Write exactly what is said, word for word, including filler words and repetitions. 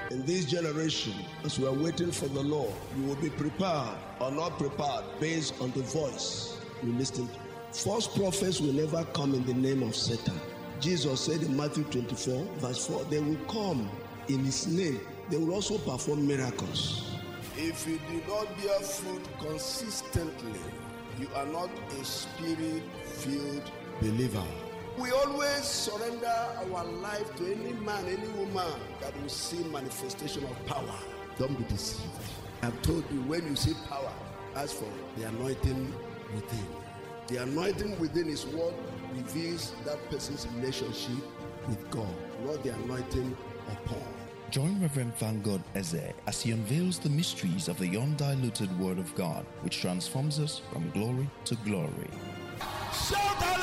In this generation, as we are waiting for the Lord, you will be prepared or not prepared based on the voice you listen to. False prophets will never come in the name of Satan. Jesus said in Matthew twenty-four, verse four, they will come in his name. They will also perform miracles. If you do not bear fruit consistently, you are not a spirit-filled believer. We always surrender our life to any man, any woman that will see manifestation of power. Don't be deceived. I've told you, when you see power, ask for the anointing within. The anointing within is what reveals that person's relationship with God, not the anointing upon. Join Reverend Thank God Eze as he unveils the mysteries of the undiluted Word of God, which transforms us from glory to glory. Shout